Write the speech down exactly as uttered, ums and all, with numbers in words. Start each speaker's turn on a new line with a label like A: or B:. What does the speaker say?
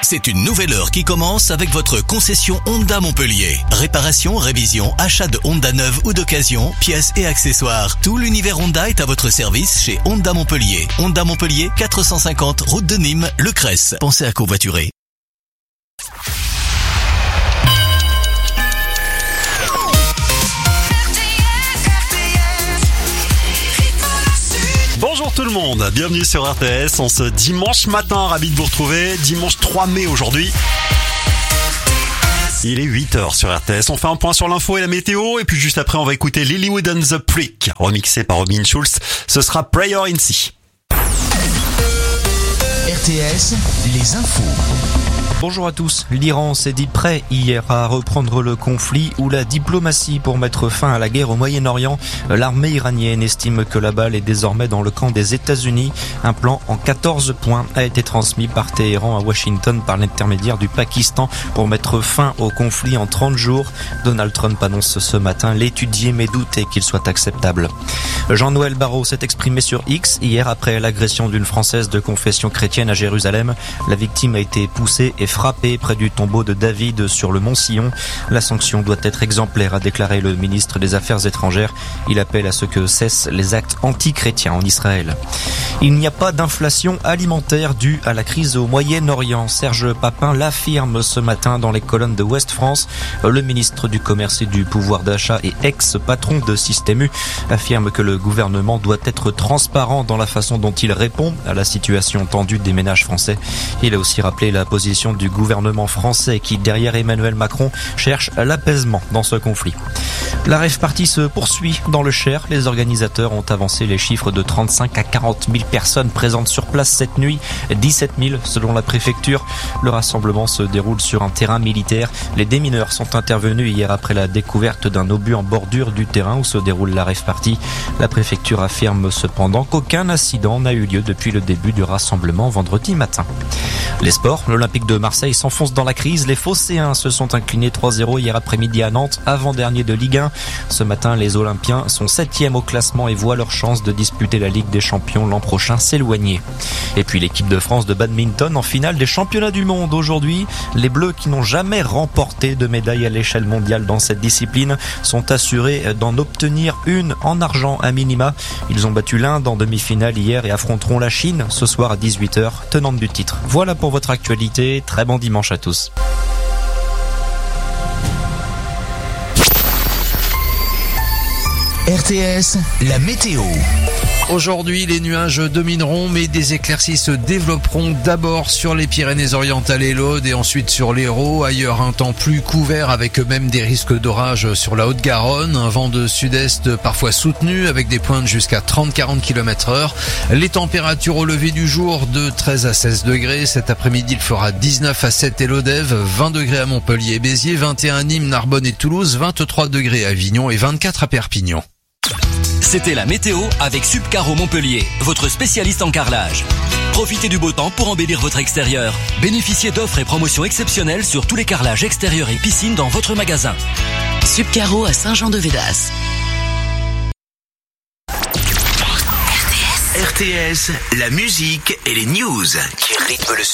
A: C'est une nouvelle heure qui commence avec votre concession Honda Montpellier. Réparation, révision, achat de Honda neuve ou d'occasion, pièces et accessoires. Tout l'univers Honda est à votre service chez Honda Montpellier. Honda Montpellier, quatre cent cinquante, route de Nîmes, Le Cresse. Pensez à covoiturer.
B: Bonjour tout le monde, bienvenue sur R T S en ce dimanche matin, ravi de vous retrouver, dimanche trois mai aujourd'hui. Il est huit heures sur R T S, on fait un point sur l'info et la météo, et puis juste après on va écouter Lilywood and the Prick, remixé par Robin Schulz, ce sera Prayer in Sea.
C: R T S, les infos.
D: Bonjour à tous. L'Iran s'est dit prêt hier à reprendre le conflit ou la diplomatie pour mettre fin à la guerre au Moyen-Orient. L'armée iranienne estime que la balle est désormais dans le camp des États-Unis. Un plan en quatorze points a été transmis par Téhéran à Washington par l'intermédiaire du Pakistan pour mettre fin au conflit en trente jours. Donald Trump annonce ce matin l'étudier mais douter qu'il soit acceptable. Jean-Noël Barrot s'est exprimé sur X hier après l'agression d'une Française de confession chrétienne à Jérusalem. La victime a été poussée et frappé près du tombeau de David sur le mont Sion. La sanction doit être exemplaire, a déclaré le ministre des Affaires étrangères. Il appelle à ce que cessent les actes anti-chrétiens en Israël. Il n'y a pas d'inflation alimentaire due à la crise au Moyen-Orient. Serge Papin l'affirme ce matin dans les colonnes de Ouest France. Le ministre du Commerce et du Pouvoir d'achat et ex-patron de Système U affirme que le gouvernement doit être transparent dans la façon dont il répond à la situation tendue des ménages français. Il a aussi rappelé la position du gouvernement français qui, derrière Emmanuel Macron, cherche l'apaisement dans ce conflit. La rave party se poursuit dans le Cher. Les organisateurs ont avancé les chiffres de trente-cinq à quarante mille personnes présentes sur place cette nuit, dix-sept mille selon la préfecture. Le rassemblement se déroule sur un terrain militaire. Les démineurs sont intervenus hier après la découverte d'un obus en bordure du terrain où se déroule la rave party. La préfecture affirme cependant qu'aucun incident n'a eu lieu depuis le début du rassemblement vendredi matin. Les sports, l'Olympique de Marseille s'enfonce dans la crise. Les Phocéens se sont inclinés trois zéro hier après-midi à Nantes, avant-dernier de Ligue un. Ce matin, les Olympiens sont septième au classement et voient leur chance de disputer la Ligue des Champions l'an prochain s'éloigner. Et puis l'équipe de France de badminton en finale des championnats du monde aujourd'hui. Les Bleus, qui n'ont jamais remporté de médaille à l'échelle mondiale dans cette discipline, sont assurés d'en obtenir une en argent à minima. Ils ont battu l'Inde en demi-finale hier et affronteront la Chine ce soir à dix-huit heures, tenante du titre. Voilà pour votre actualité. Très bon dimanche à tous.
C: R T S, la météo.
E: Aujourd'hui, les nuages domineront, mais des éclaircies se développeront d'abord sur les Pyrénées-Orientales et l'Aude et ensuite sur l'Hérault. Ailleurs, un temps plus couvert avec même des risques d'orage sur la Haute-Garonne. Un vent de sud-est parfois soutenu avec des pointes jusqu'à trente à quarante kilomètres heure. Les températures au lever du jour de treize à seize degrés. Cet après-midi, il fera dix-neuf à Sète et Lodève, vingt degrés à Montpellier et Béziers, vingt et un à Nîmes, Narbonne et Toulouse, vingt-trois degrés à Avignon et vingt-quatre à Perpignan.
A: C'était la météo avec Subcaro Montpellier, votre spécialiste en carrelage. Profitez du beau temps pour embellir votre extérieur. Bénéficiez d'offres et promotions exceptionnelles sur tous les carrelages extérieurs et piscines dans votre magasin.
F: Subcaro à Saint-Jean-de-Védas.
C: R T S, la musique et les news qui rythment le